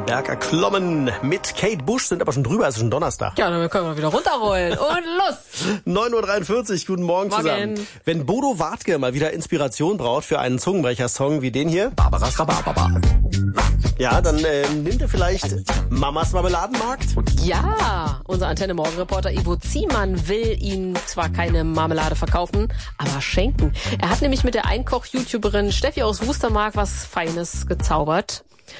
Berg erklommen mit Kate Bush, sind aber schon drüber, es ist schon Donnerstag. Ja, dann können wir wieder runterrollen. Und los! 9.43 Uhr, guten Morgen zusammen. Wenn Bodo Wartke mal wieder Inspiration braucht für einen Zungenbrecher-Song wie den hier, Barbaras Rhabarber. Ja, dann nimmt er vielleicht Mamas Marmeladenmarkt? Ja, unser Antenne-Morgen-Reporter Ivo Ziemann will Ihnen zwar keine Marmelade verkaufen, aber schenken. Er hat nämlich mit der Einkoch-YouTuberin Steffi aus Wustermark was Feines gezaubert.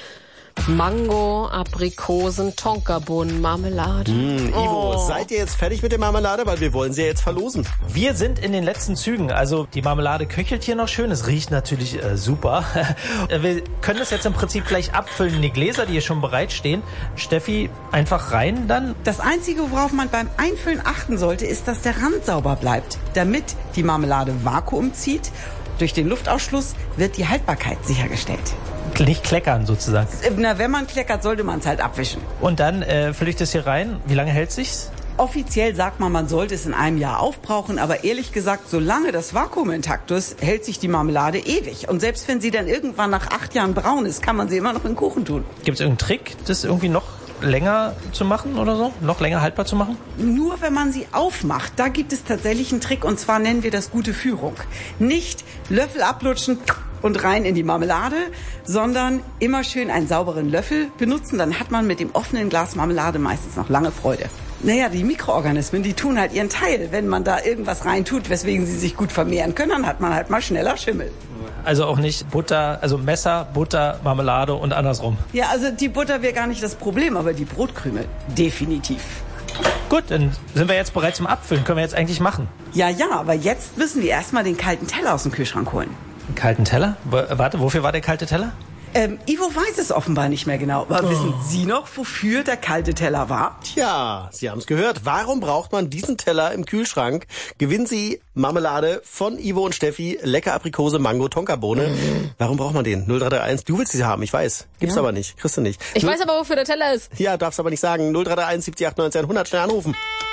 Mango, Aprikosen, Tonkabohnen, Marmelade. Ivo, seid ihr jetzt fertig mit der Marmelade? Weil wir wollen sie ja jetzt verlosen. Wir sind in den letzten Zügen. Also die Marmelade köchelt hier noch schön. Es riecht natürlich super. Wir können das jetzt im Prinzip gleich abfüllen in die Gläser, die hier schon bereitstehen. Steffi, einfach rein dann. Das Einzige, worauf man beim Einfüllen achten sollte, ist, dass der Rand sauber bleibt, damit die Marmelade Vakuum zieht. Durch den Luftausschluss wird die Haltbarkeit sichergestellt. Nicht kleckern sozusagen. Na, wenn man kleckert, sollte man es halt abwischen. Und dann fülle ich das hier rein. Wie lange hält sich's? Offiziell sagt man sollte es in einem Jahr aufbrauchen, aber ehrlich gesagt, solange das Vakuum intakt ist, hält sich die Marmelade ewig. Und selbst wenn sie dann irgendwann nach 8 Jahren braun ist, kann man sie immer noch in den Kuchen tun. Gibt es irgendeinen Trick, das irgendwie noch länger zu machen oder so? Noch länger haltbar zu machen? Nur wenn man sie aufmacht, da gibt es tatsächlich einen Trick, und zwar nennen wir das gute Führung. Nicht Löffel ablutschen und rein in die Marmelade, sondern immer schön einen sauberen Löffel benutzen. Dann hat man mit dem offenen Glas Marmelade meistens noch lange Freude. Naja, die Mikroorganismen, die tun halt ihren Teil. Wenn man da irgendwas reintut, weswegen sie sich gut vermehren können, dann hat man halt mal schneller Schimmel. Also auch nicht Butter, also Messer, Butter, Marmelade und andersrum. Ja, also die Butter wäre gar nicht das Problem, aber die Brotkkrümel definitiv. Gut, dann sind wir jetzt bereit zum Abfüllen. Können wir jetzt eigentlich machen? Ja, aber jetzt müssen wir erstmal den kalten Teller aus dem Kühlschrank holen. Einen kalten Teller? Warte, wofür war der kalte Teller? Ivo weiß es offenbar nicht mehr genau. Aber wissen Sie noch, wofür der kalte Teller war? Tja, Sie haben es gehört. Warum braucht man diesen Teller im Kühlschrank? Gewinnen Sie Marmelade von Ivo und Steffi, lecker Aprikose, Mango, Tonkabohne. Warum braucht man den? 0331, du willst sie haben, ich weiß. Gibt's aber nicht, kriegst du nicht. Ich weiß aber, wofür der Teller ist. Ja, darfst aber nicht sagen. 0331 70 98 100, schnell anrufen.